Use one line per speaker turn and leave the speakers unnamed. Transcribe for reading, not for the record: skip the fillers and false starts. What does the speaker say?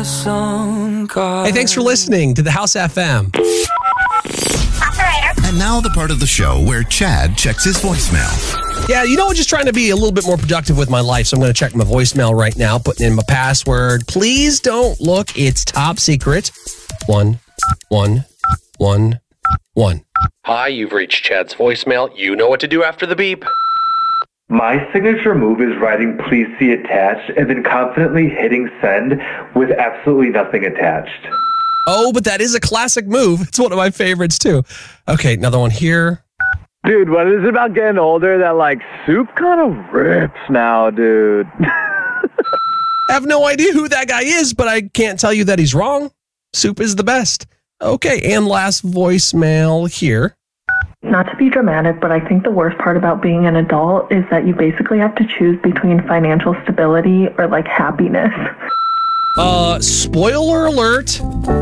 Hey, thanks for listening to the House FM.
And now the part of the show where Chad checks his voicemail.
Yeah, just trying to be a little bit more productive with my life, so I'm going to check my voicemail right now, putting in my password. Please don't look. It's top secret. 111. Hi, you've reached Chad's voicemail. You know what to do after the beep.
My signature move is writing "Please see attached" and then confidently hitting send with absolutely nothing attached.
Oh, but that is a classic move. It's one of my favorites, too. Okay, another one here.
Dude, what is it about getting older that, soup kind of rips now, dude?
I have no idea who that guy is, but I can't tell you that he's wrong. Soup is the best. Okay, and last voicemail here.
Not to be dramatic, but I think the worst part about being an adult is that you basically have to choose between financial stability or, happiness.
Spoiler alert.